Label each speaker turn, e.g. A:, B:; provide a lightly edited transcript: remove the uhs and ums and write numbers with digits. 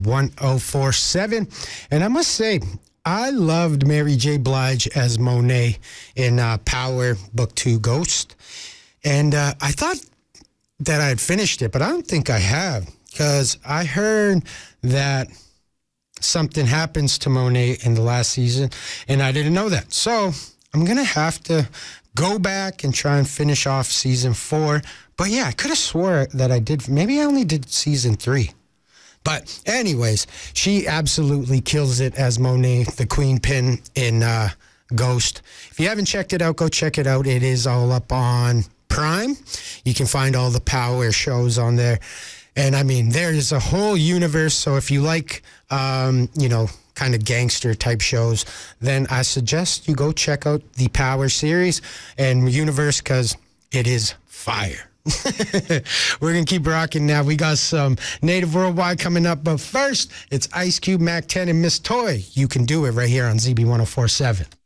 A: 1047. And I must say, I loved Mary J. Blige as Monet in Power Book 2 Ghost. And I thought that I had finished it, but I don't think I have, because I heard that something happens to Monet in the last season, and I didn't know that. So I'm going to have to go back and try and finish off season 4. But yeah, I could have swore that I did. Maybe I only did season 3. But anyways, she absolutely kills it as Monet, the Queen Pin in Ghost. If you haven't checked it out, go check it out. It is all up on Prime. You can find all the Power shows on there. And I mean, there is a whole universe. So if you like, kind of gangster type shows, then I suggest you go check out the Power series and universe, because it is fire. We're going to keep rocking now. We got some Native Worldwide coming up. But first, it's Ice Cube, Mac 10, and Miss Toy. You Can Do It right here on ZB 1047.